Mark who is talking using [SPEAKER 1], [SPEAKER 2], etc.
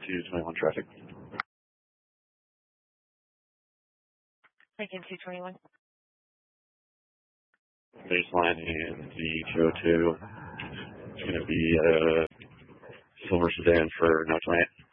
[SPEAKER 1] 221 traffic.
[SPEAKER 2] Lincoln 221.
[SPEAKER 1] Baseline and the 202. It's going to be a silver sedan for no tonight.